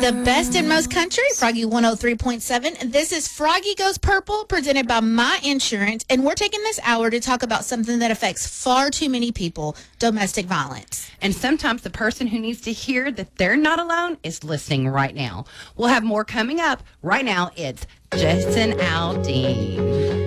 The best in most country, Froggy 103.7. This is Froggy Goes Purple, presented by My Insurance, and we're taking this hour to talk about something that affects far too many people, domestic violence. And sometimes the person who needs to hear that they're not alone is listening right now. We'll have more coming up. Right now, it's Jason Aldean.